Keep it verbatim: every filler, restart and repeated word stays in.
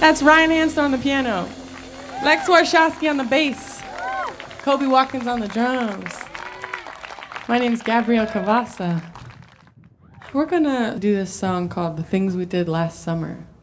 That's Ryan Hansen on the piano, Lex Warshawski on the bass, Kobe Watkins on the drums. My name's Gabrielle Cavassa. We're gonna do this song called The Things We Did Last Summer.